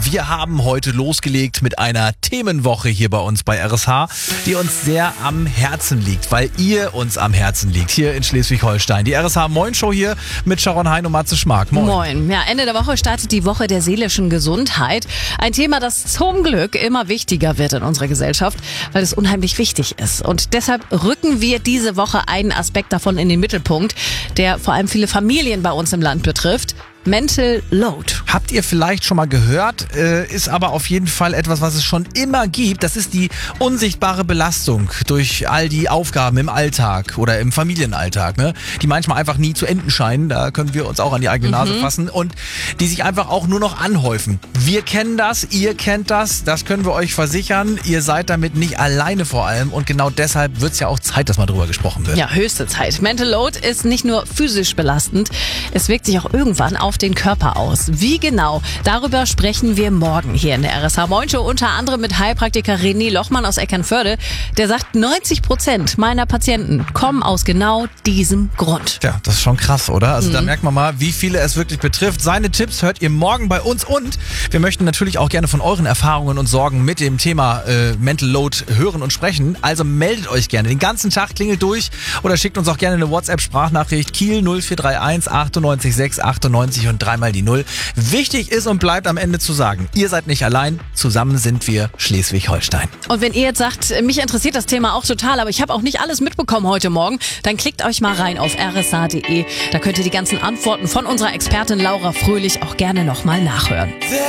Wir haben heute losgelegt mit einer Themenwoche hier bei uns bei RSH, die uns sehr am Herzen liegt, weil ihr uns am Herzen liegt, hier in Schleswig-Holstein. Die RSH Moin Show hier mit Sharon Hein und Matze Schmark. Moin. Moin. Ja, Ende der Woche startet die Woche der seelischen Gesundheit. Ein Thema, das zum Glück immer wichtiger wird in unserer Gesellschaft, weil es unheimlich wichtig ist. Und deshalb rücken wir diese Woche einen Aspekt davon in den Mittelpunkt, der vor allem viele Familien bei uns im Land betrifft. Mental Load. Habt ihr vielleicht schon mal gehört, ist aber auf jeden Fall etwas, was es schon immer gibt. Das ist die unsichtbare Belastung durch all die Aufgaben im Alltag oder im Familienalltag, ne? Die manchmal einfach nie zu enden scheinen. Da können wir uns auch an die eigene Nase fassen und die sich einfach auch nur noch anhäufen. Wir kennen das, ihr kennt das können wir euch versichern. Ihr seid damit nicht alleine vor allem und genau deshalb wird es ja auch Zeit, dass mal drüber gesprochen wird. Ja, höchste Zeit. Mental Load ist nicht nur physisch belastend, es wirkt sich auch irgendwann auf den Körper aus. Wie genau? Darüber sprechen wir morgen hier in der RSH Moin Show, unter anderem mit Heilpraktiker René Lochmann aus Eckernförde. Der sagt, 90% meiner Patienten kommen aus genau diesem Grund. Ja, das ist schon krass, oder? Also da merkt man mal, wie viele es wirklich betrifft. Seine Tipps hört ihr morgen bei uns und wir möchten natürlich auch gerne von euren Erfahrungen und Sorgen mit dem Thema Mental Load hören und sprechen. Also meldet euch gerne. Den ganzen Tag klingelt durch oder schickt uns auch gerne eine WhatsApp-Sprachnachricht. Kiel 0431 98 6 98 und dreimal die 0. Wichtig ist und bleibt am Ende zu sagen, ihr seid nicht allein, zusammen sind wir Schleswig-Holstein. Und wenn ihr jetzt sagt, mich interessiert das Thema auch total, aber ich habe auch nicht alles mitbekommen heute Morgen, dann klickt euch mal rein auf rsh.de. Da könnt ihr die ganzen Antworten von unserer Expertin Laura Fröhlich auch gerne nochmal nachhören.